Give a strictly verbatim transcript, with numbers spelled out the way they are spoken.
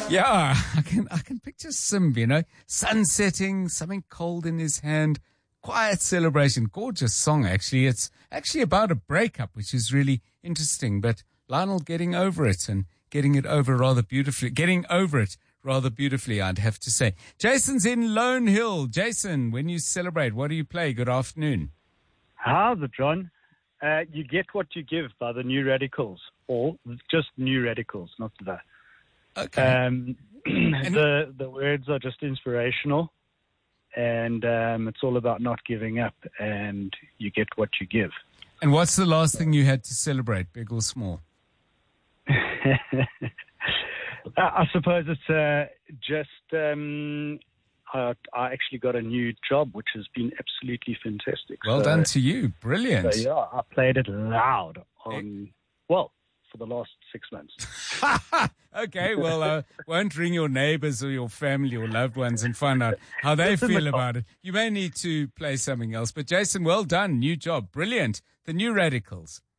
Yeah, I can I can picture Simb, you know, sun setting, something cold in his hand, quiet celebration, gorgeous song actually. It's actually about a breakup, which is really interesting, but Lionel getting over it and getting it over rather beautifully, getting over it rather beautifully, I'd have to say. Jason's in Lone Hill. Jason, when you celebrate, what do you play? Good afternoon. How's it, John? Uh, you Get What You Give by the New Radicals, or just New Radicals, not the... Okay. Um, the the words are just inspirational, and um, it's all about not giving up, and you get what you give. And what's the last thing you had to celebrate, big or small? I suppose it's uh, just um, I, I actually got a new job, which has been absolutely fantastic. Well so, done to you. Brilliant. So, yeah, I played it loud on, well, for the last six months. Okay, well, I uh, won't ring your neighbors or your family or loved ones and find out how they feel about it. You may need to play something else. But Jason, well done. New job. Brilliant. The New Radicals.